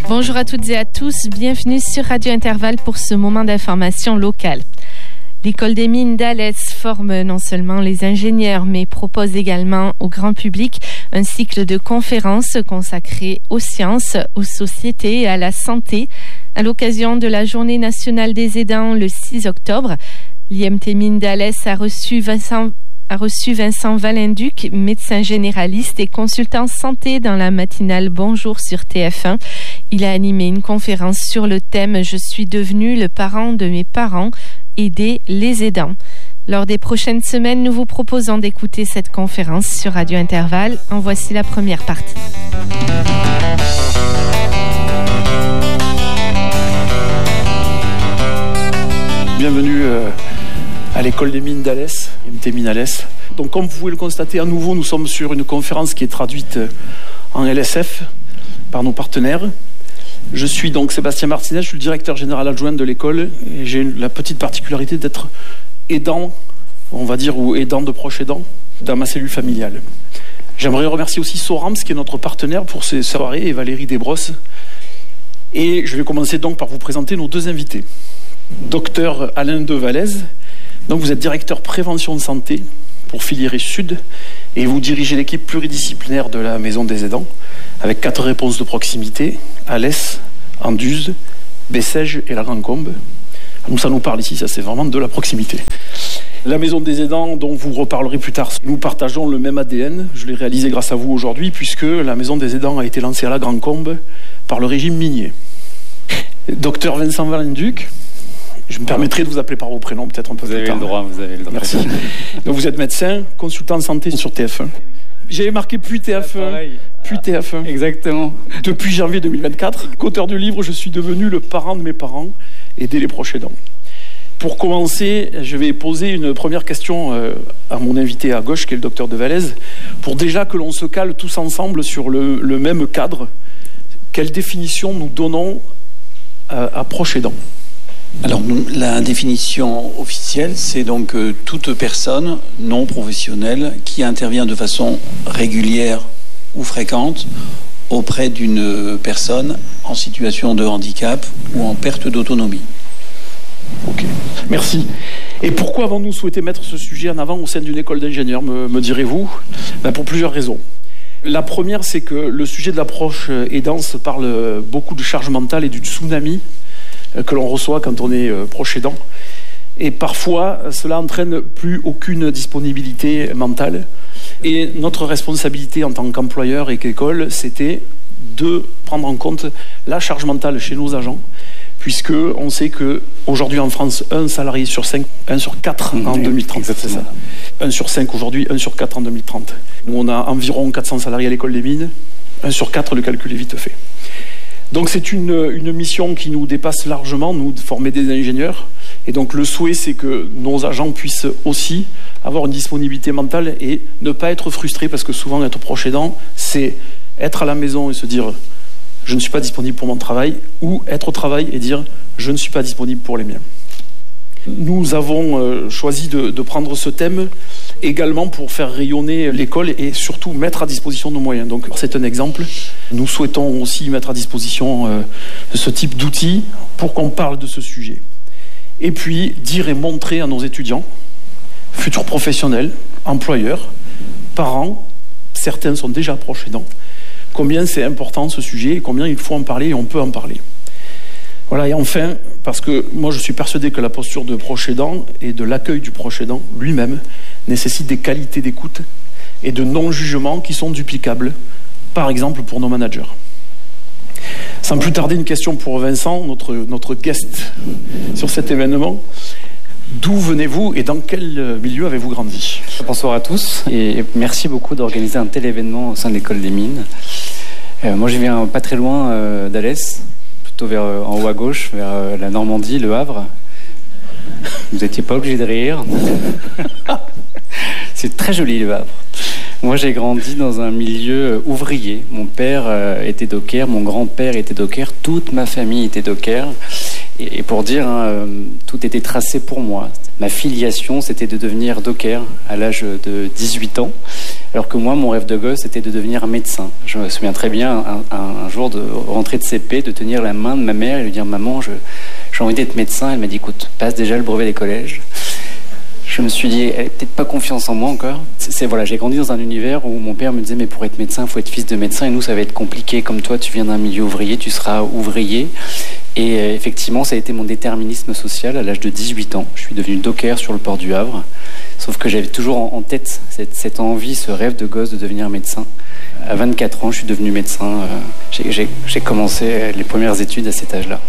Bonjour à toutes et à tous, bienvenue sur Radio Intervalle pour ce moment d'information locale. L'École des mines d'Alès forme non seulement les ingénieurs, mais propose également au grand public un cycle de conférences consacré aux sciences, aux sociétés et à la santé. À l'occasion de la Journée nationale des aidants le 6 octobre, l'IMT Mines d'Alès a reçu Vincent Valenduc, médecin généraliste et consultant santé dans la matinale Bonjour sur TF1. Il a animé une conférence sur le thème « Je suis devenu le parent de mes parents, aider les aidants ». Lors des prochaines semaines, nous vous proposons d'écouter cette conférence sur Radio Intervalle. En voici la première partie. Bienvenue à l'école des mines d'Alès, IMT Mines Alès. Donc comme vous pouvez le constater, à nouveau, nous sommes sur une conférence qui est traduite en LSF par nos partenaires. Je suis donc Sébastien Martinez, je suis le directeur général adjoint de l'école et j'ai la petite particularité d'être aidant, on va dire, ou aidant de proche aidant dans ma cellule familiale. J'aimerais remercier aussi Sorams, qui est notre partenaire pour ces soirées, et Valérie Desbrosses. Et je vais commencer donc par vous présenter nos deux invités. Docteur Alain Devalaise, donc vous êtes directeur prévention de santé pour Filière Sud et vous dirigez l'équipe pluridisciplinaire de la Maison des aidants avec 4 réponses de proximité, Alès, Anduze, Bessèges et la Grande Combe. Donc ça nous parle ici, ça c'est vraiment de la proximité. La Maison des aidants, dont vous reparlerez plus tard, nous partageons le même ADN. Je l'ai réalisé grâce à vous aujourd'hui puisque la Maison des aidants a été lancée à la Grande Combe par le régime minier. Docteur Vincent Valenduc, je me permettrai de vous appeler par vos prénoms peut-être un peu plus tard. Vous avez le droit. Merci. Donc vous êtes médecin, consultant en santé sur TF1. J'avais marqué puis TF1, puis TF1. Exactement. Depuis janvier 2024, qu'auteur du livre, je suis devenu le parent de mes parents, aider les proches aidants. Pour commencer, je vais poser une première question à mon invité à gauche, qui est le docteur Devalaise, pour déjà que l'on se cale tous ensemble sur le même cadre. Quelle définition nous donnons à proche aidant ? Alors, la définition officielle, c'est donc toute personne non professionnelle qui intervient de façon régulière ou fréquente auprès d'une personne en situation de handicap ou en perte d'autonomie. Ok, merci. Et pourquoi avons-nous souhaité mettre ce sujet en avant au sein d'une école d'ingénieurs, me direz-vous ? Pour plusieurs raisons. La première, c'est que le sujet de l'approche aidance parle beaucoup de charge mentale et du tsunami que l'on reçoit quand on est proche aidant. Et parfois, cela entraîne plus aucune disponibilité mentale. Et notre responsabilité en tant qu'employeur et qu'école, c'était de prendre en compte la charge mentale chez nos agents, puisque on sait qu'aujourd'hui en France, 1 salarié sur 5, 1 sur 4 en 2030, c'est ça. 1 sur 5 aujourd'hui, 1 sur 4 en 2030. Nous, on a environ 400 salariés à l'école des mines, 1 sur 4, le calcul est vite fait. Donc c'est une mission qui nous dépasse largement, nous, de former des ingénieurs. Et donc le souhait, c'est que nos agents puissent aussi avoir une disponibilité mentale et ne pas être frustrés, parce que souvent être proche aidant, c'est être à la maison et se dire « je ne suis pas disponible pour mon travail » ou être au travail et dire « je ne suis pas disponible pour les miens ». Nous avons choisi de prendre ce thème également pour faire rayonner l'école et surtout mettre à disposition nos moyens. Donc c'est un exemple. Nous souhaitons aussi mettre à disposition ce type d'outils pour qu'on parle de ce sujet. Et puis dire et montrer à nos étudiants, futurs professionnels, employeurs, parents, certains sont déjà proches aidants, combien c'est important ce sujet et combien il faut en parler et on peut en parler. Voilà, et enfin, parce que moi je suis persuadé que la posture de proche aidant et de l'accueil du proche aidant lui-même nécessite des qualités d'écoute et de non-jugement qui sont duplicables, par exemple pour nos managers. Sans plus tarder, une question pour Vincent, notre guest sur cet événement. D'où venez-vous et dans quel milieu avez-vous grandi ? Bonsoir à tous et merci beaucoup d'organiser un tel événement au sein de l'école des mines. Moi je viens pas très loin d'Alès, vers, en haut à gauche, vers la Normandie, le Havre. Vous n'étiez pas obligé de rire. C'est très joli, le Havre. Moi, j'ai grandi dans un milieu ouvrier. Mon père était docker, mon grand-père était docker, toute ma famille était docker. Et pour dire, tout était tracé pour moi. Ma filiation, c'était de devenir docker à l'âge de 18 ans, alors que moi, mon rêve de gosse, c'était de devenir médecin. Je me souviens très bien, un jour de rentrer de CP, de tenir la main de ma mère et lui dire « Maman, j'ai envie d'être médecin ». Elle m'a dit « Écoute, passe déjà le brevet des collèges ». Je me suis dit, elle n'avait peut-être pas confiance en moi encore. Voilà, j'ai grandi dans un univers où mon père me disait, mais pour être médecin, il faut être fils de médecin. Et nous, ça va être compliqué. Comme toi, tu viens d'un milieu ouvrier, tu seras ouvrier. Et effectivement, ça a été mon déterminisme social. À l'âge de 18 ans, je suis devenu docker sur le port du Havre. Sauf que j'avais toujours en tête cette envie, ce rêve de gosse de devenir médecin. À 24 ans, je suis devenu médecin. J'ai commencé les premières études à cet âge-là.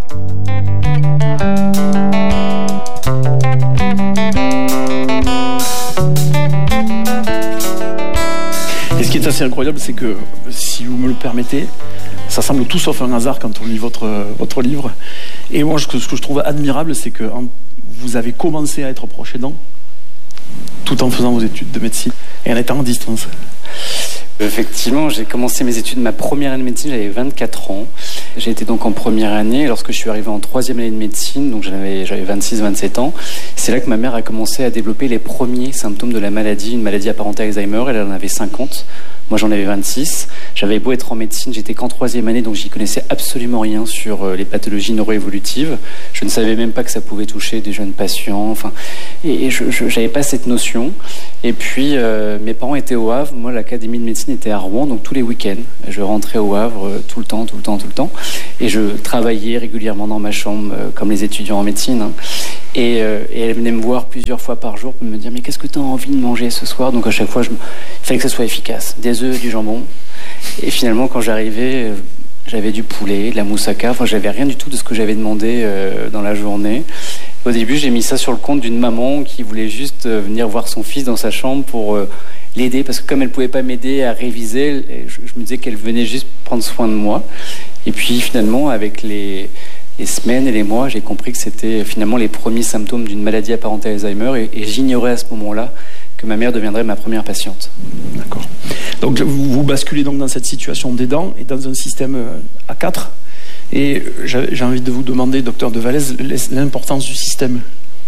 Et ce qui est assez incroyable, c'est que, si vous me le permettez, ça semble tout sauf un hasard quand on lit votre livre. Et moi, ce que je trouve admirable, c'est que vous avez commencé à être proche aidant tout en faisant vos études de médecine et en étant à distance. Effectivement, j'ai commencé mes études, ma première année de médecine, j'avais 24 ans. J'ai été donc en première année. Et lorsque je suis arrivé en troisième année de médecine, donc j'avais 26-27 ans, c'est là que ma mère a commencé à développer les premiers symptômes de la maladie, une maladie apparentée à Alzheimer. Elle en avait 50. Moi, j'en avais 26. J'avais beau être en médecine, j'étais qu'en troisième année, donc j'y connaissais absolument rien sur les pathologies neuroévolutives. Je ne savais même pas que ça pouvait toucher des jeunes patients. Et je n'avais pas cette notion. Et puis, mes parents étaient au Havre. Moi, l'académie de médecine était à Rouen, donc tous les week-ends, je rentrais au Havre tout le temps. Et je travaillais régulièrement dans ma chambre, comme les étudiants en médecine. Et elle venait me voir plusieurs fois par jour pour me dire « Mais qu'est-ce que tu as envie de manger ce soir ?» Donc à chaque fois, il fallait que ça soit efficace. Des œufs, du jambon. Et finalement, quand j'arrivais, j'avais du poulet, de la moussaka. Enfin, j'avais rien du tout de ce que j'avais demandé dans la journée. Au début, j'ai mis ça sur le compte d'une maman qui voulait juste venir voir son fils dans sa chambre pour l'aider. Parce que comme elle ne pouvait pas m'aider à réviser, je me disais qu'elle venait juste prendre soin de moi. Et puis finalement, avec les semaines et les mois, j'ai compris que c'était finalement les premiers symptômes d'une maladie apparentée à Alzheimer. Et j'ignorais à ce moment-là que ma mère deviendrait ma première patiente. D'accord. Donc vous basculez donc dans cette situation d'aidant et dans un système à 4. Et j'ai envie de vous demander, docteur de Vallès, l'importance du système.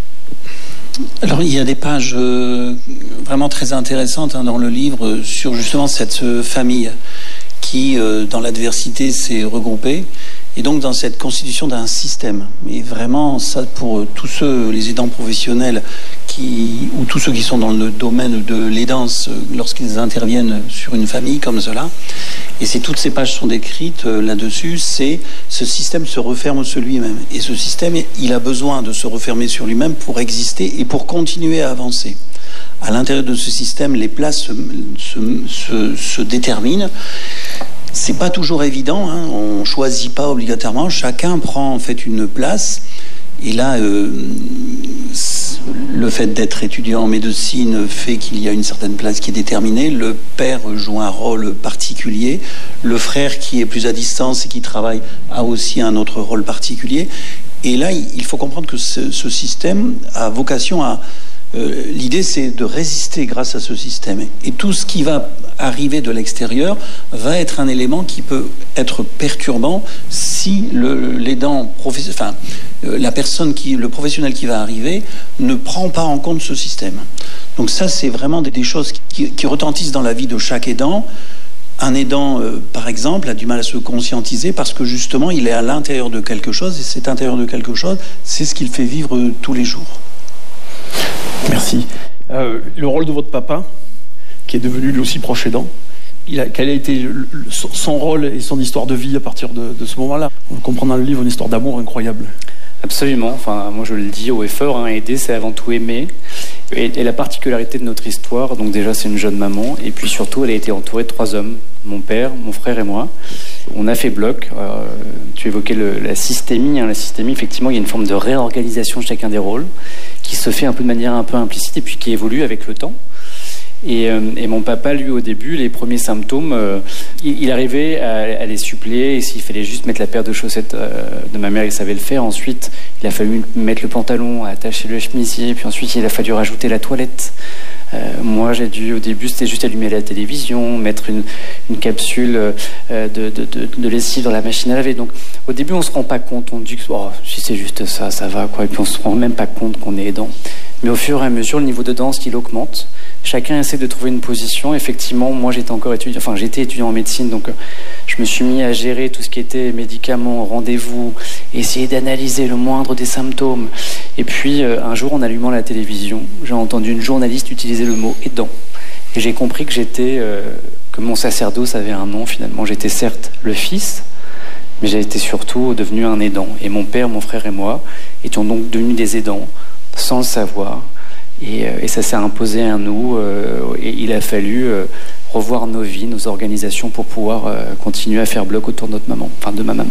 Alors il y a des pages vraiment très intéressantes dans le livre sur justement cette famille qui, dans l'adversité, s'est regroupée. Et donc dans cette constitution d'un système. Et vraiment, ça pour tous les aidants professionnels ou tous ceux qui sont dans le domaine de l'aidance lorsqu'ils interviennent sur une famille comme cela. Et toutes ces pages sont décrites là-dessus, c'est ce système se referme sur lui-même. Et ce système, il a besoin de se refermer sur lui-même pour exister et pour continuer à avancer. À l'intérieur de ce système, les places se déterminent. C'est pas toujours évident, on choisit pas obligatoirement, chacun prend en fait une place. Et là, le fait d'être étudiant en médecine fait qu'il y a une certaine place qui est déterminée. Le père joue un rôle particulier. Le frère qui est plus à distance et qui travaille a aussi un autre rôle particulier. Et là, il faut comprendre que ce système a vocation à... l'idée, c'est de résister grâce à ce système. Et tout ce qui va arriver de l'extérieur va être un élément qui peut être perturbant si l'aidant, le professionnel qui va arriver ne prend pas en compte ce système. Donc ça, c'est vraiment des choses qui retentissent dans la vie de chaque aidant. Un aidant, par exemple, a du mal à se conscientiser parce que justement, il est à l'intérieur de quelque chose et cet intérieur de quelque chose, c'est ce qu'il fait vivre tous les jours. Merci. Le rôle de votre papa, qui est devenu lui aussi proche aidant, quel a été son rôle et son histoire de vie à partir de ce moment-là? On comprend dans le livre une histoire d'amour incroyable. Absolument. Enfin, moi je le dis haut et fort, aider c'est avant tout aimer. Et la particularité de notre histoire, donc déjà c'est une jeune maman, et puis surtout elle a été entourée de 3 hommes, mon père, mon frère et moi. On a fait bloc. Tu évoquais la systémie. La systémie, effectivement, il y a une forme de réorganisation de chacun des rôles qui se fait un peu de manière un peu implicite et puis qui évolue avec le temps. Et mon papa, lui, au début, les premiers symptômes, il arrivait à les suppléer. Et s'il fallait juste mettre la paire de chaussettes de ma mère, il savait le faire. Ensuite, il a fallu mettre le pantalon, attacher le chemisier. Puis ensuite, il a fallu rajouter la toilette Moi, j'ai dû, au début, c'était juste allumer la télévision, mettre une capsule de lessive dans la machine à laver. Donc, au début, on se rend pas compte. On dit que si c'est juste ça, ça va, quoi. Et puis, on se rend même pas compte qu'on est aidant. Mais au fur et à mesure, le niveau de danse, il augmente. Chacun essaie de trouver une position. Effectivement, moi, j'étais étudiant en médecine, donc je me suis mis à gérer tout ce qui était médicaments, rendez-vous, essayer d'analyser le moindre des symptômes. Et puis, un jour, en allumant la télévision, j'ai entendu une journaliste utiliser le mot aidant. Et j'ai compris que mon sacerdoce avait un nom, finalement. J'étais certes le fils, mais j'ai été surtout devenu un aidant. Et mon père, mon frère et moi étions donc devenus des aidants, sans le savoir. Et ça s'est imposé à nous. Et il a fallu revoir nos vies, nos organisations pour pouvoir continuer à faire bloc autour de notre maman, enfin de ma maman.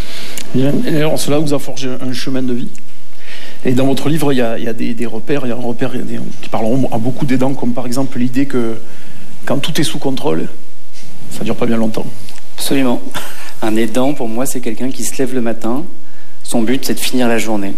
Et alors, cela vous a forgé un chemin de vie. Et dans votre livre, il y a des repères. Il y a un repère qui parleront à beaucoup d'aidants, comme par exemple l'idée que quand tout est sous contrôle, ça ne dure pas bien longtemps. Absolument. Un aidant, pour moi, c'est quelqu'un qui se lève le matin. Son but, c'est de finir la journée.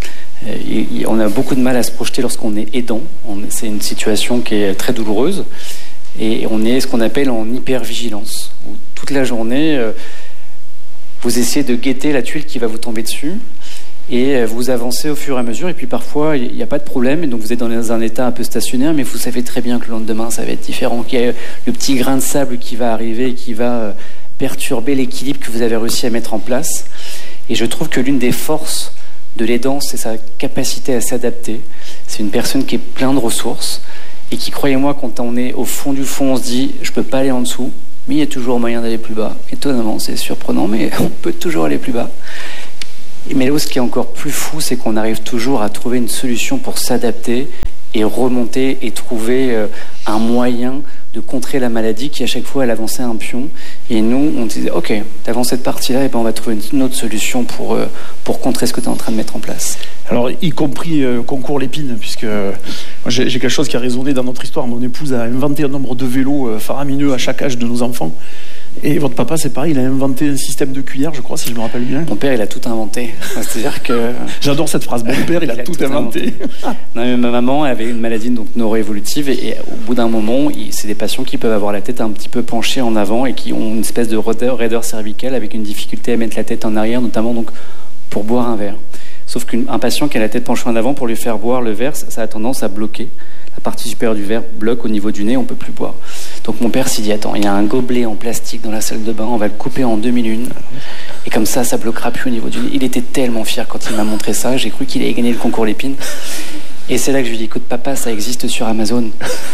On a beaucoup de mal à se projeter lorsqu'on est aidant. C'est une situation qui est très douloureuse. Et on est ce qu'on appelle en hypervigilance. Où toute la journée, vous essayez de guetter la tuile qui va vous tomber dessus. Et vous avancez au fur et à mesure. Et puis parfois, il n'y a pas de problème. Et donc vous êtes dans un état un peu stationnaire. Mais vous savez très bien que le lendemain, ça va être différent. Qu'il y a le petit grain de sable qui va arriver et qui va perturber l'équilibre que vous avez réussi à mettre en place. Et je trouve que l'une des forces de l'aidant, c'est sa capacité à s'adapter. C'est une personne qui est pleine de ressources et qui, croyez-moi, quand on est au fond du fond, on se dit « je peux pas aller en dessous », mais il y a toujours moyen d'aller plus bas. Étonnamment, c'est surprenant, mais on peut toujours aller plus bas. Mais là, ce qui est encore plus fou, c'est qu'on arrive toujours à trouver une solution pour s'adapter et remonter et trouver un moyen de contrer la maladie qui, à chaque fois, elle avançait un pion. Et nous, on disait, OK, t'avances cette partie-là, et ben on va trouver une autre solution pour contrer ce que tu es en train de mettre en place. Alors, y compris concours Lépine, puisque j'ai quelque chose qui a résonné dans notre histoire. Mon épouse a inventé un nombre de vélos faramineux à chaque âge de nos enfants. Et votre papa, c'est pareil, il a inventé un système de cuillère, je crois, si je me rappelle bien. Mon père, il a tout inventé. C'est-à-dire que... J'adore cette phrase, mon père, il a tout inventé. Non, mais ma maman avait une maladie donc neuroévolutive et au bout d'un moment, c'est des patients qui peuvent avoir la tête un petit peu penchée en avant et qui ont une espèce de raideur cervicale avec une difficulté à mettre la tête en arrière, notamment donc pour boire un verre. Sauf qu'un patient qui a la tête penchée en avant, pour lui faire boire le verre, ça a tendance à bloquer. La partie supérieure du verre bloque au niveau du nez, on ne peut plus boire. Donc mon père s'est dit, attends, il y a un gobelet en plastique dans la salle de bain, on va le couper en 2 minutes. Et comme ça bloquera plus au niveau du nez. Il était tellement fier quand il m'a montré ça, j'ai cru qu'il allait gagner le concours Lépine. Et c'est là que je lui ai dit, écoute papa, ça existe sur Amazon.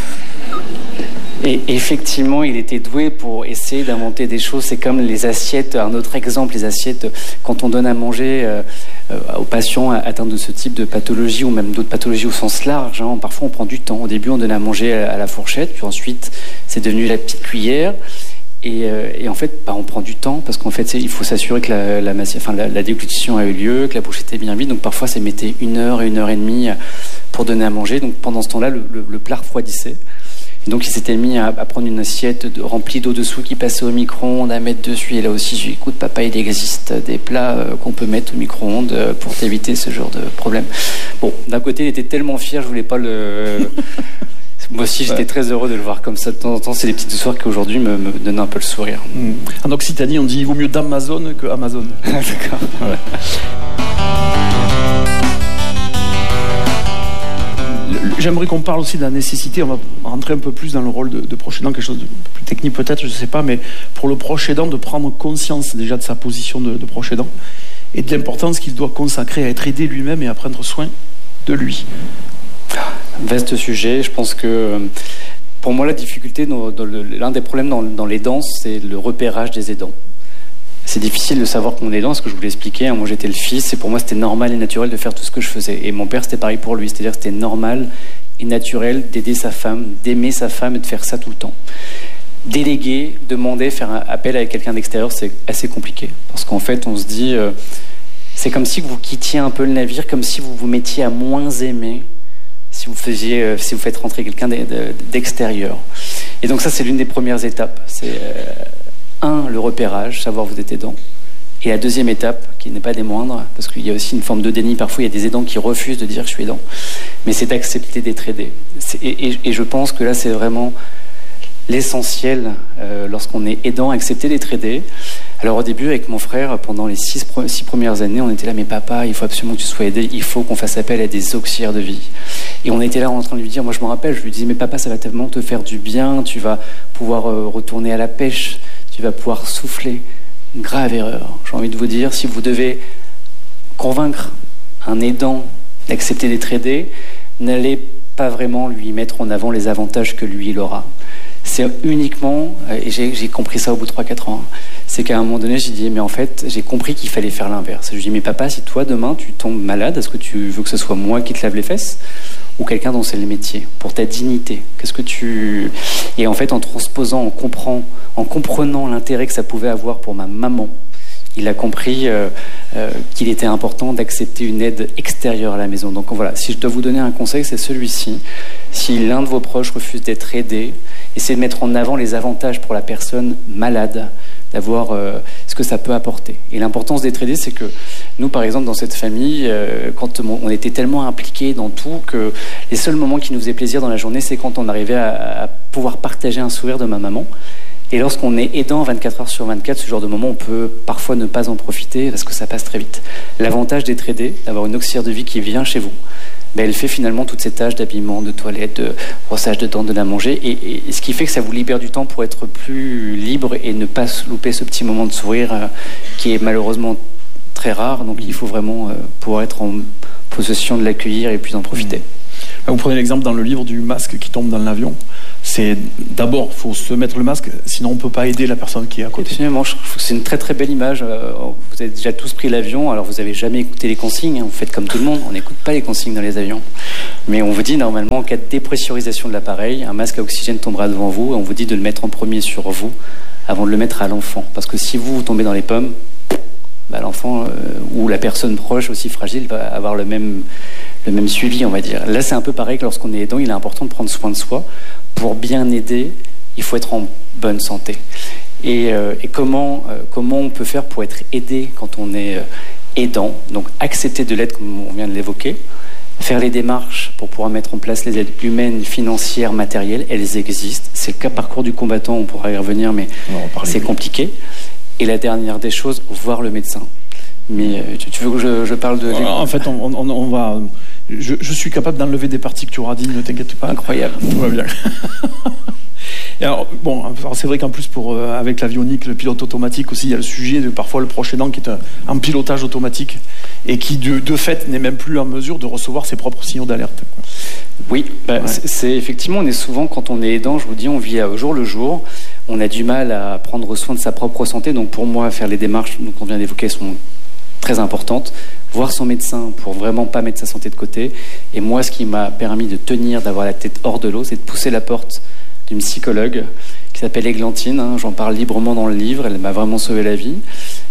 Et effectivement, il était doué pour essayer d'inventer des choses. C'est comme les assiettes, un autre exemple, les assiettes, quand on donne à manger aux patients atteints de ce type de pathologie ou même d'autres pathologies au sens large, hein, parfois on prend du temps. Au début, on donne à manger à la fourchette, puis ensuite, c'est devenu la petite cuillère. Et en fait, on prend du temps parce qu'en fait, il faut s'assurer que la déglutition a eu lieu, que la bouche était bien vide. Donc parfois, ça mettait 1 heure et 1 heure et demie pour donner à manger. Donc pendant ce temps-là, le plat refroidissait. Et donc il s'était mis à prendre une assiette remplie d'eau dessous qui passait au micro-ondes, à mettre dessus. Et là aussi, je lui ai dit, écoute papa, il existe des plats qu'on peut mettre au micro-ondes pour t'éviter ce genre de problème. Bon, d'un côté, il était tellement fier, je voulais pas le... Moi aussi, j'étais très heureux de le voir comme ça de temps en temps. C'est des petites histoires qui aujourd'hui me donnent un peu le sourire. En Occitanie, on dit il vaut mieux d'Amazon que Amazon. D'accord. Ouais. J'aimerais qu'on parle aussi de la nécessité, on va rentrer un peu plus dans le rôle de proche aidant, quelque chose de plus technique peut-être, je ne sais pas, mais pour le proche aidant de prendre conscience déjà de sa position de proche aidant et de l'importance qu'il doit consacrer à être aidé lui-même et à prendre soin de lui. Vaste sujet, je pense que pour moi la difficulté, l'un des problèmes dans l'aidance, c'est le repérage des aidants. C'est difficile de savoir qu'on est aidant, ce que je vous l'expliquais, hein, moi j'étais le fils et pour moi c'était normal et naturel de faire tout ce que je faisais. Et mon père c'était pareil pour lui, c'est-à-dire que c'était normal et naturel d'aider sa femme, d'aimer sa femme et de faire ça tout le temps. Déléguer, demander, faire un appel à quelqu'un d'extérieur, c'est assez compliqué. Parce qu'en fait on se dit, c'est comme si vous quittiez un peu le navire, comme si vous vous mettiez à moins aimer si vous faites rentrer quelqu'un d'extérieur. Et donc ça c'est l'une des premières étapes, c'est... 1, le repérage, savoir vous êtes aidant. Et la deuxième étape, qui n'est pas des moindres, parce qu'il y a aussi une forme de déni, parfois il y a des aidants qui refusent de dire je suis aidant, mais c'est d'accepter d'être aidé. Et je pense que là c'est vraiment l'essentiel lorsqu'on est aidant, accepter d'être aidé. Alors au début avec mon frère, pendant les 6 premières années, on était là, mais papa, il faut absolument que tu sois aidé, il faut qu'on fasse appel à des auxiliaires de vie. Et on était là en train de lui dire, moi je me rappelle, je lui disais, mais papa, ça va tellement te faire du bien, tu vas pouvoir retourner à la pêche, tu vas pouvoir souffler. Grave erreur. J'ai envie de vous dire, si vous devez convaincre un aidant d'accepter d'être aidé, n'allez pas vraiment lui mettre en avant les avantages que lui il aura. C'est uniquement, et j'ai compris ça au bout de 3-4 ans, c'est qu'à un moment donné, j'ai dit, mais en fait, j'ai compris qu'il fallait faire l'inverse. Je lui dis, mais papa, si toi, demain, tu tombes malade, est-ce que tu veux que ce soit moi qui te lave les fesses ou quelqu'un dont c'est le métier, pour ta dignité? Qu'est-ce que tu... Et en fait, en transposant, en comprenant l'intérêt que ça pouvait avoir pour ma maman, il a compris qu'il était important d'accepter une aide extérieure à la maison. Donc voilà, si je dois vous donner un conseil, c'est celui-ci. Si l'un de vos proches refuse d'être aidé, essayez de mettre en avant les avantages pour la personne malade, d'avoir ce que ça peut apporter. Et l'importance d'être aidé, c'est que nous, par exemple, dans cette famille, quand on était tellement impliqués dans tout que les seuls moments qui nous faisaient plaisir dans la journée, c'est quand on arrivait à pouvoir partager un sourire de ma maman. Et lorsqu'on est aidant 24 heures sur 24, ce genre de moment, on peut parfois ne pas en profiter parce que ça passe très vite. L'avantage d'être aidé, d'avoir une auxiliaire de vie qui vient chez vous, elle fait finalement toutes ces tâches d'habillement, de toilette, de brossage de dents, de la manger, et ce qui fait que ça vous libère du temps pour être plus libre et ne pas louper ce petit moment de sourire qui est malheureusement très rare. Donc il faut vraiment pouvoir être en possession de l'accueillir et puis en profiter. Vous prenez l'exemple dans le livre du masque qui tombe dans l'avion. C'est d'abord, il faut se mettre le masque, sinon on ne peut pas aider la personne qui est à côté. Absolument, je trouve que c'est une très très belle image. Vous avez déjà tous pris l'avion, alors vous n'avez jamais écouté les consignes, vous faites comme tout le monde, on n'écoute pas les consignes dans les avions. Mais on vous dit normalement, en cas de dépressurisation de l'appareil, un masque à oxygène tombera devant vous, et on vous dit de le mettre en premier sur vous, avant de le mettre à l'enfant. Parce que si vous tombez dans les pommes, l'enfant ou la personne proche aussi fragile va avoir le même suivi, on va dire. Là, c'est un peu pareil que lorsqu'on est aidant, il est important de prendre soin de soi. Pour bien aider, il faut être en bonne santé. Et comment on peut faire pour être aidé quand on est aidant? Donc, accepter de l'aide, comme on vient de l'évoquer. Faire les démarches pour pouvoir mettre en place les aides humaines, financières, matérielles. Elles existent. C'est le cas parcours du combattant, on pourra y revenir, mais c'est compliqué. Et la dernière des choses, voir le médecin. Mais tu veux que je parle de... En fait, on va... Je suis capable d'enlever des parties que tu auras dit, ne t'inquiète pas. Incroyable. Tout va bien. Et alors, c'est vrai qu'en plus, avec l'avionique, le pilote automatique aussi, il y a le sujet de parfois le proche aidant qui est un pilotage automatique et qui, de fait, n'est même plus en mesure de recevoir ses propres signaux d'alerte. Oui, c'est effectivement, on est souvent, quand on est aidant, je vous dis, on vit au jour le jour. On a du mal à prendre soin de sa propre santé. Donc pour moi, faire les démarches qu'on vient d'évoquer sont très importantes. Voir son médecin pour vraiment pas mettre sa santé de côté. Et moi, ce qui m'a permis de tenir, d'avoir la tête hors de l'eau, c'est de pousser la porte d'une psychologue qui s'appelle Églantine. J'en parle librement dans le livre. Elle m'a vraiment sauvé la vie.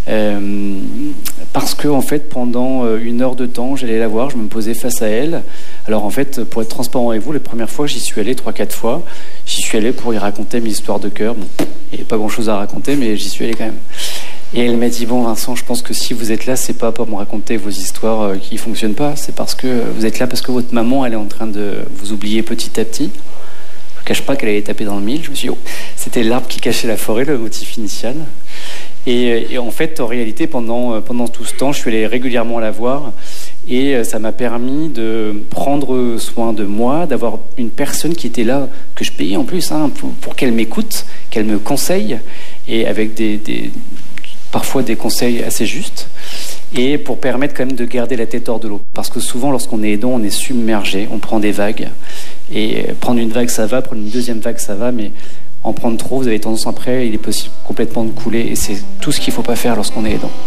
Parce que, en fait, pendant 1 heure de temps, j'allais la voir, je me posais face à elle. Alors, en fait, pour être transparent avec vous, les premières fois, j'y suis allé 3-4 fois. J'y suis allé pour y raconter mes histoires de cœur. Bon, il n'y avait pas grand-chose à raconter, mais j'y suis allé quand même. Et elle m'a dit, bon Vincent, je pense que si vous êtes là, c'est pas pour me raconter vos histoires qui fonctionnent pas, c'est parce que vous êtes là parce que votre maman, elle est en train de vous oublier petit à petit. Je ne cache pas qu'elle allait taper dans le mille. Je me suis dit, c'était l'arbre qui cachait la forêt, le motif initial. Et en fait, en réalité, pendant tout ce temps, je suis allé régulièrement la voir et ça m'a permis de prendre soin de moi, d'avoir une personne qui était là, que je payais en plus, pour qu'elle m'écoute, qu'elle me conseille, et avec parfois des conseils assez justes, et pour permettre quand même de garder la tête hors de l'eau. Parce que souvent, lorsqu'on est aidant, on est submergé, on prend des vagues, et prendre une vague, ça va, prendre une deuxième vague, ça va, mais en prendre trop, vous avez tendance après, il est possible complètement de couler, et c'est tout ce qu'il ne faut pas faire lorsqu'on est aidant.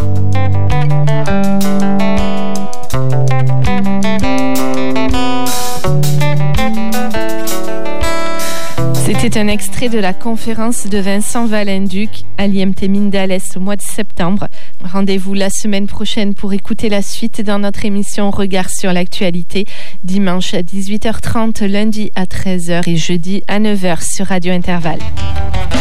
C'était un extrait de la conférence de Vincent Valenduc à l'IMT Mines d'Alès au mois de septembre. Rendez-vous la semaine prochaine pour écouter la suite dans notre émission Regard sur l'actualité, dimanche à 18h30, lundi à 13h et jeudi à 9h sur Radio Intervalle.